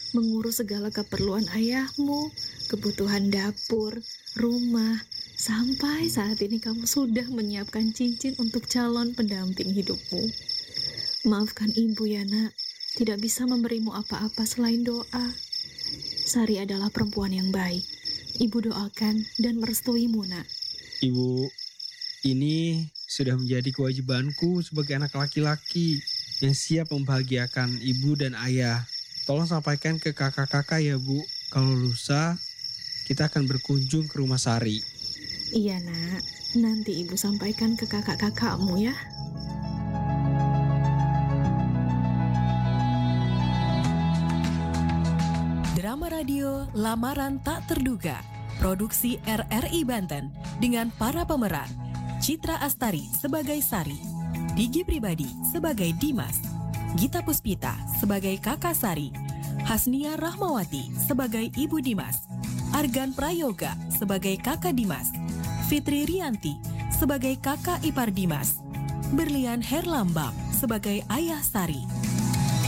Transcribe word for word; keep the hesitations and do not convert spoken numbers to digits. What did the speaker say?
mengurus segala keperluan ayahmu, kebutuhan dapur, rumah, sampai saat ini kamu sudah menyiapkan cincin untuk calon pendamping hidupmu. Maafkan ibu ya nak, tidak bisa memberimu apa-apa selain doa. Sari adalah perempuan yang baik. Ibu doakan dan merestuimu nak. Ibu, ini sudah menjadi kewajibanku sebagai anak laki-laki yang siap membahagiakan ibu dan ayah. Tolong sampaikan ke kakak-kakak ya Bu, kalau lusa kita akan berkunjung ke rumah Sari. Iya nak, nanti ibu sampaikan ke kakak-kakakmu ya. Drama radio Lamaran Tak Terduga, produksi R R I Banten dengan para pemeran Citra Astari sebagai Sari, Digi Pribadi sebagai Dimas, Gita Puspita sebagai kakak Sari, Hasnia Rahmawati sebagai ibu Dimas, Argan Prayoga sebagai kakak Dimas, Fitri Rianti sebagai kakak ipar Dimas, Berlian Herlambang sebagai ayah Sari.